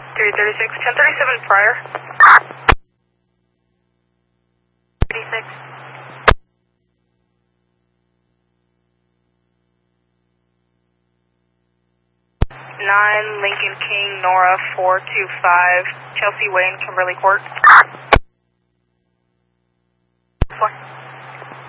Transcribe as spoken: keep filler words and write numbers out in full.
three thirty-six, ten thirty-seven prior. thirty-six. nine Lincoln King, Nora four two five, Chelsea Wayne, Kimberly Court.